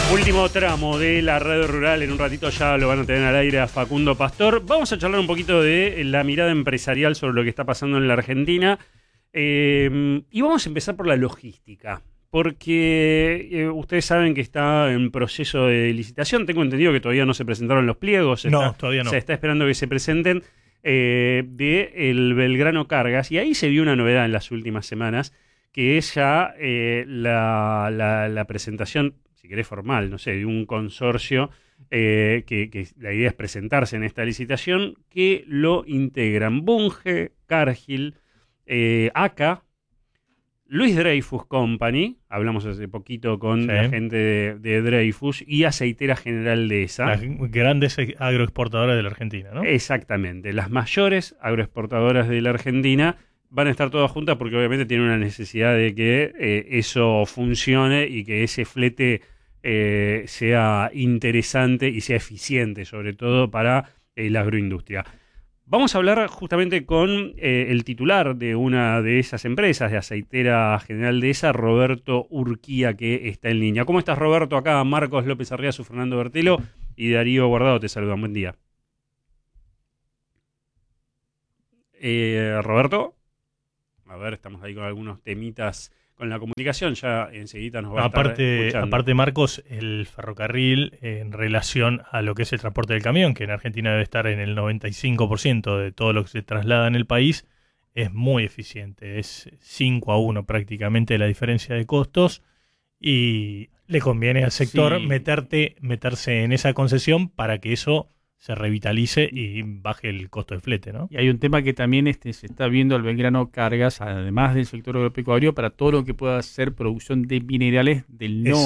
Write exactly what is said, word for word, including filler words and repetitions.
Último tramo de la radio rural, en un ratito ya lo van a tener al aire a Facundo Pastor. Vamos a charlar un poquito de la mirada empresarial sobre lo que está pasando en la Argentina. Eh, y vamos a empezar por la logística, porque eh, ustedes saben que está en proceso de licitación. Tengo entendido que todavía no se presentaron los pliegos. No, está, todavía no. Se está esperando que se presenten eh, de el Belgrano Cargas. Y ahí se vio una novedad en las últimas semanas, que es ya eh, la, la, la presentación, si querés formal, no sé, de un consorcio eh, que, que la idea es presentarse en esta licitación, que lo integran Bunge, Cargill, eh, A C A, Luis Dreyfus Company, hablamos hace poquito con sí. la gente de, de Dreyfus, y Aceitera General Dehesa. Las grandes agroexportadoras de la Argentina, ¿no? Exactamente, las mayores agroexportadoras de la Argentina van a estar todas juntas porque obviamente tienen una necesidad de que eh, eso funcione y que ese flete eh, sea interesante y sea eficiente, sobre todo para eh, la agroindustria. Vamos a hablar justamente con eh, el titular de una de esas empresas, de Aceitera General Dehesa, Roberto Urquía, que está en línea. ¿Cómo estás, Roberto? Acá Marcos López Arriazu, Fernando Bertelo y Darío Guardado te saludan. Buen día. Eh, Roberto. A ver, estamos ahí con algunos temitas con la comunicación, ya enseguida nos va aparte, a estar escuchando. Aparte, Marcos, el ferrocarril en relación a lo que es el transporte del camión, que en Argentina debe estar en el noventa y cinco por ciento de todo lo que se traslada en el país, es muy eficiente. Es cinco a uno prácticamente la diferencia de costos y le conviene al sector sí. meterte, meterse en esa concesión para que eso se revitalice y baje el costo de flete, ¿no? Y hay un tema que también este, se está viendo al Belgrano Cargas, además del sector agropecuario, para todo lo que pueda ser producción de minerales del no